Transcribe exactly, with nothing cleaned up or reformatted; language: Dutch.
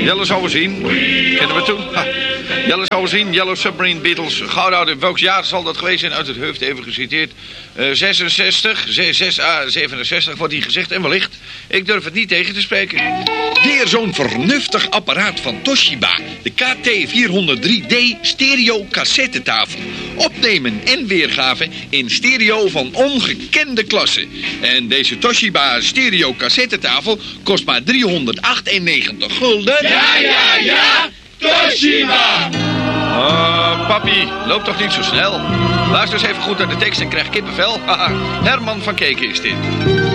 Jelle zou we zien. Kennen we toen? Ha. Jelle zou we zien. Yellow Submarine Beatles. Goudouder. Welk jaar zal dat geweest zijn? Uit het hoofd even geciteerd. Uh, zesenzestig. zes a zevenenzestig wordt hier gezegd. En wellicht. Ik durf het niet tegen te spreken. Weer zo'n vernuftig apparaat van Toshiba. De K T vierhonderddrie D stereo cassettetafel. Opnemen en weergave in stereo van ongekende klasse. En deze Toshiba stereo cassettetafel kost maar driehonderdachtennegentig gulden. Ja, ja, ja! Toshiba! Oh, papi, loop toch niet zo snel. Luister eens even goed naar de tekst en krijg kippenvel. Haha, Herman van Keken is dit.